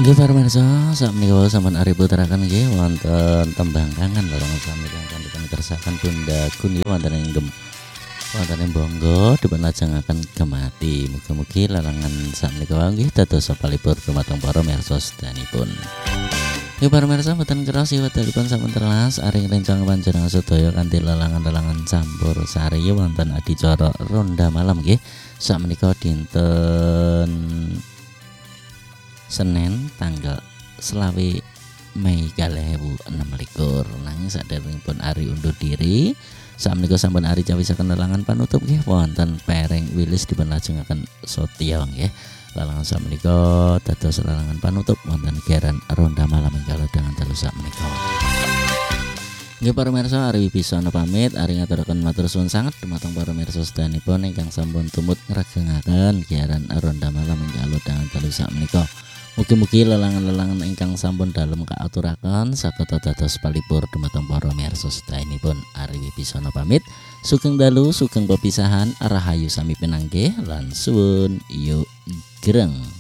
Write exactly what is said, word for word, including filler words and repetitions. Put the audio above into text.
Nggih para mirsa, sakmenika sampun ari puteraken nggih wonten tembang kangen lorong sami kangge dipun kersakaken Bunda Gun nggih wonten ing gem wonten ing bangga dipun lajengaken gemati. Mugi-mugi larangan sakmenika wae nggih dados palipur dumateng para mirsa sedanipun. Nggih para mirsa mboten keras wedalipun sampun telas aring rencang panjenengan sedaya kanthi lelangan-lelangan campur sari wonten adicara ronda malam nggih. Sakmenika dinten Senin tanggal selawe Mei kalih ewu enem likur. Nanging saderengipun ari undur diri sakmenika sampun ari cawisaken lelangan panutup nggih wonten Pereng Wilis dipun lajengaken Sotya nggih. Lelangan sakmenika dados lelangan panutup wonten Geran Ronda Malam ing kalodhangan dalu sakmenika. Nggih para mirsa ari bisana pamit ari ngaturaken matur suwun sanget dumateng para mirsa sedanipun ingkang sampun tumut ngregengaken Geran Ronda Malam ing kalodhangan dalu sakmenika. Mugi-mugi lelangan-lelangan ingkang sampun dalem kaaturaken saged dados palipur dumateng para mirsa sedayanipun. Ari Wibisana pamit. Sugeng dalu, sugeng pepisahan, rahayu sami pinanggih lan suwun yu greng.